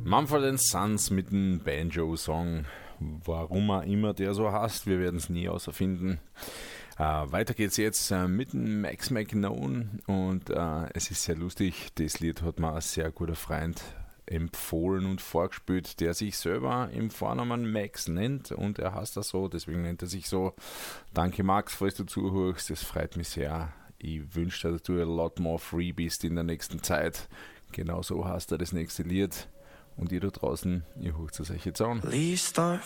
Mumford & Sons mit dem Banjo-Song. Warum auch immer der so heißt, wir werden es nie außerfinden. Weiter geht's jetzt mit dem Max McKnone und es ist sehr lustig. Das Lied hat mir ein sehr guter Freund empfohlen und vorgespielt, der sich selber im Vornamen Max nennt und er heißt das so, deswegen nennt er sich so. Danke Max, falls du zuhörst, das freut mich sehr. Ich wünsche dir, dass du a lot more free bist in der nächsten Zeit. Genau so heißt er das nächste Lied. Und ihr da draußen, ihr hört es euch jetzt an. Leaves start